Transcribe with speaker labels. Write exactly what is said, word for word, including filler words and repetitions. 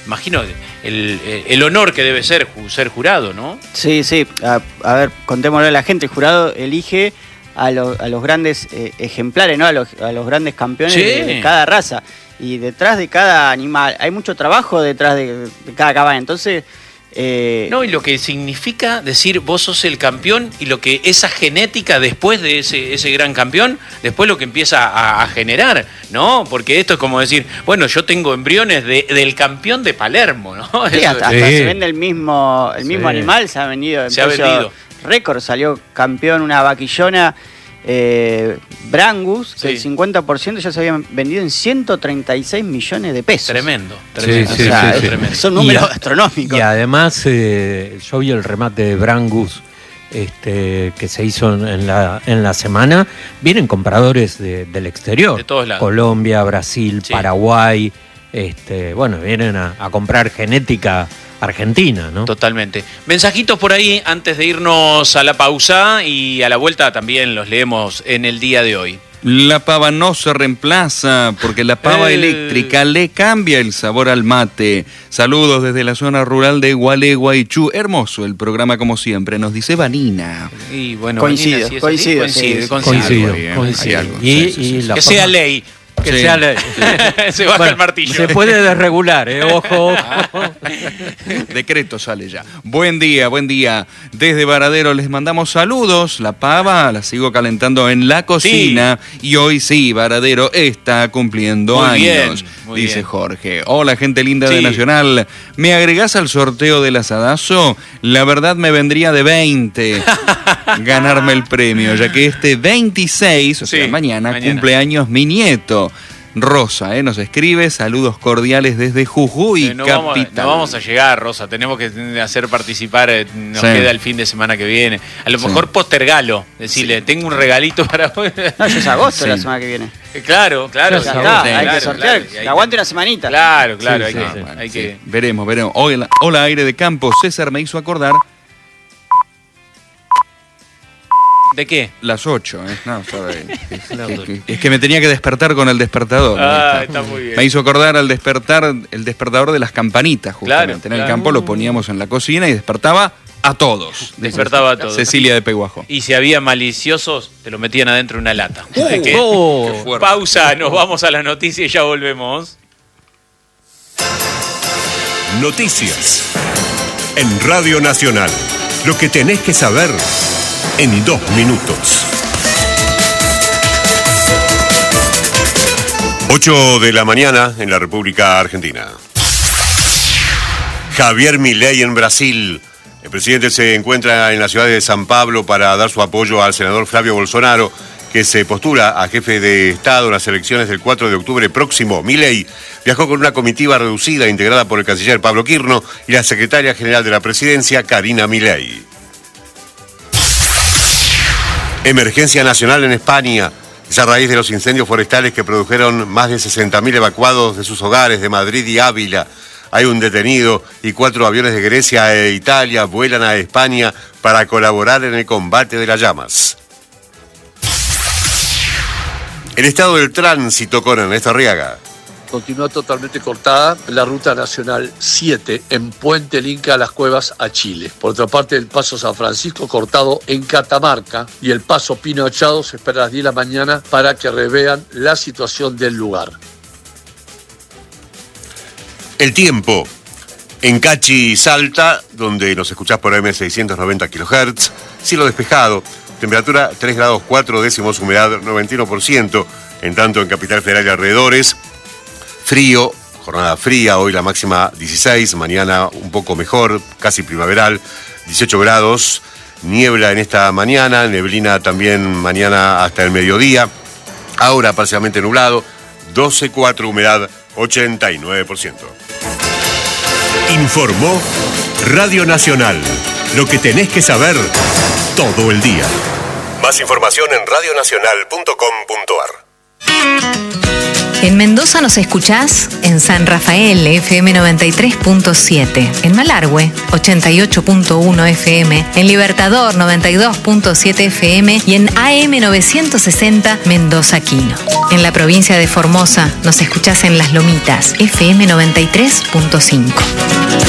Speaker 1: imagino el, el, el honor que debe ser ser jurado, ¿no?
Speaker 2: Sí, sí. A, a ver, contémosle a la gente. El jurado elige a, lo, a los grandes eh, ejemplares, ¿no? A los, a los grandes campeones
Speaker 1: sí.
Speaker 2: de, de cada raza. Y detrás de cada animal, hay mucho trabajo detrás de, de cada caballo. Entonces... Eh,
Speaker 1: no, y lo que significa decir vos sos el campeón y lo que esa genética después de ese, ese gran campeón, después lo que empieza a, a generar, ¿no? Porque esto es como decir, bueno, yo tengo embriones de, del campeón de Palermo, ¿no?
Speaker 2: Sí,
Speaker 1: Eso,
Speaker 2: hasta,
Speaker 1: sí.
Speaker 2: hasta se vende el mismo, el mismo
Speaker 1: Sí.
Speaker 2: animal, se ha vendido.
Speaker 1: Se ha vendido.
Speaker 2: Récord, salió campeón una vaquillona eh, Brangus, que
Speaker 1: Sí.
Speaker 2: el cincuenta por ciento ya se habían vendido en ciento treinta y seis millones de pesos.
Speaker 1: Tremendo, tremendo.
Speaker 3: Sí, sí,
Speaker 2: O sea,
Speaker 3: sí,
Speaker 2: es-
Speaker 3: sí.
Speaker 1: tremendo.
Speaker 2: son números
Speaker 3: Y-
Speaker 2: astronómicos.
Speaker 3: Y además, eh, yo vi el remate de Brangus este, que se hizo en la, en la semana. Vienen compradores de, del exterior.
Speaker 1: De todos lados.
Speaker 3: Colombia, Brasil,
Speaker 1: Sí.
Speaker 3: Paraguay. Este, bueno, vienen a, a comprar genética argentina, ¿no?
Speaker 1: Totalmente. Mensajitos por ahí antes de irnos a la pausa y a la vuelta también los leemos en el día de hoy.
Speaker 4: La pava no se reemplaza porque la pava
Speaker 1: Eh.
Speaker 4: eléctrica le cambia el sabor al mate. Saludos desde la zona rural de Gualeguaychú. Hermoso el programa como siempre, nos dice Vanina.
Speaker 1: Y bueno,
Speaker 2: Coincido,
Speaker 1: Vanina, si es así,
Speaker 2: coincido,
Speaker 1: coincide,
Speaker 2: sí,
Speaker 1: coincide.
Speaker 3: Coincido,
Speaker 4: Hay algo,
Speaker 3: coincido.
Speaker 4: hay algo.
Speaker 3: Y,
Speaker 4: Sí, sí,
Speaker 3: y
Speaker 4: sí.
Speaker 3: la
Speaker 1: Que
Speaker 3: forma-
Speaker 1: sea ley.
Speaker 3: Que
Speaker 4: Sí.
Speaker 3: sea ley.
Speaker 1: Se baja
Speaker 3: Bueno,
Speaker 1: el martillo.
Speaker 3: Se puede desregular, ¿eh? Ojo, ojo.
Speaker 4: Decreto sale ya. Buen día, buen día. Desde Varadero les mandamos saludos. La pava la sigo calentando en la cocina. Y hoy sí, Varadero está cumpliendo
Speaker 1: Muy
Speaker 4: años,
Speaker 1: bien, muy
Speaker 4: dice
Speaker 1: bien.
Speaker 4: Jorge. Hola, gente linda de
Speaker 1: Sí.
Speaker 4: Nacional. ¿Me agregás al sorteo del asadazo? La verdad me vendría de veinte ganarme el premio, ya que este veintiséis, o sea,
Speaker 1: Sí,
Speaker 4: mañana,
Speaker 1: mañana.
Speaker 4: cumpleaños mi nieto. Rosa, eh, nos escribe, saludos cordiales desde Jujuy,
Speaker 1: Eh, no, vamos,
Speaker 4: capital.
Speaker 1: no vamos a llegar, Rosa. Tenemos que hacer participar. eh, Nos
Speaker 4: Sí.
Speaker 1: queda el fin de semana que viene. A lo
Speaker 4: Sí.
Speaker 1: mejor postergalo. Decirle, tengo un regalito para vos.
Speaker 2: No, ya es agosto
Speaker 4: Sí.
Speaker 2: la semana que viene.
Speaker 1: Eh, Claro, claro.
Speaker 2: Ya
Speaker 3: sí,
Speaker 2: está,
Speaker 3: sí,
Speaker 2: hay
Speaker 1: claro,
Speaker 2: que sortear.
Speaker 1: claro, y hay
Speaker 2: que aguante una semanita.
Speaker 1: Claro, claro.
Speaker 3: Sí,
Speaker 1: hay
Speaker 3: sí,
Speaker 1: que,
Speaker 3: sí.
Speaker 1: hay
Speaker 4: Sí,
Speaker 1: que...
Speaker 4: veremos, veremos. Hola, hola, aire de campo. César me hizo acordar
Speaker 1: ¿De qué?
Speaker 4: las ocho. ¿eh? No, sabe, es, que, que- es que me tenía que despertar con el despertador.
Speaker 1: Ah,
Speaker 4: Ahí
Speaker 1: está muy bien.
Speaker 4: Me hizo acordar al despertar, el despertador de las campanitas, justamente.
Speaker 1: Claro,
Speaker 4: en el
Speaker 1: claro.
Speaker 4: campo lo poníamos en la cocina y despertaba a todos.
Speaker 1: Despertaba a todos.
Speaker 4: Cecilia de Peguajo.
Speaker 1: Y si había maliciosos, te lo metían adentro de una lata.
Speaker 4: Uh,
Speaker 1: Así que,
Speaker 3: Oh.
Speaker 4: Qué fuerte.
Speaker 1: pausa, nos vamos a las noticias y ya volvemos.
Speaker 5: Noticias. En Radio Nacional. Lo que tenés que saber en dos minutos. ocho de la mañana en la República Argentina. Javier Milei en Brasil. El presidente se encuentra en la ciudad de San Pablo para dar su apoyo al senador Flavio Bolsonaro, que se postula a jefe de Estado en las elecciones del cuatro de octubre próximo. Milei viajó con una comitiva reducida integrada por el canciller Pablo Quirno y la secretaria general de la presidencia, Karina Milei. Emergencia nacional en España. Es a raíz de los incendios forestales que produjeron más de sesenta mil evacuados de sus hogares de Madrid y Ávila. Hay un detenido y cuatro aviones de Grecia e Italia vuelan a España para colaborar en el combate de las llamas. El estado del tránsito con Ernesto Arriaga.
Speaker 6: Continúa totalmente cortada la ruta nacional siete en Puente El Inca, Las Cuevas a Chile. Por otra parte, el paso San Francisco cortado en Catamarca y el paso Pino Achado se espera a las diez de la mañana para que revean la situación del lugar.
Speaker 5: El tiempo. En Cachi, Salta, donde nos escuchás por A M seiscientos noventa kilohertz, cielo despejado, temperatura tres grados cuatro décimos, humedad noventa y uno por ciento, en tanto en Capital Federal y alrededores, frío, jornada fría, hoy la máxima dieciséis, mañana un poco mejor, casi primaveral, dieciocho grados, niebla en esta mañana, neblina también mañana hasta el mediodía, ahora parcialmente nublado, doce coma cuatro, humedad ochenta y nueve por ciento. Informó Radio Nacional. Lo que tenés que saber todo el día. Más información en radionacional punto com punto ar.
Speaker 7: En Mendoza nos escuchás en San Rafael, F M noventa y tres punto siete. En Malargüe, ochenta y ocho punto uno F M. En Libertador, noventa y dos punto siete F M. Y en A M novecientos sesenta, Mendoza Quino. En la provincia de Formosa nos escuchás en Las Lomitas, F M noventa y tres punto cinco.